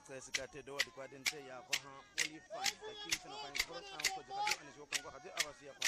kwesi kate do wadi kwa dente ya kwa ha only fans. Taki sino kwa nkoro kwa jikadu anishoka kwa hadi abasi ya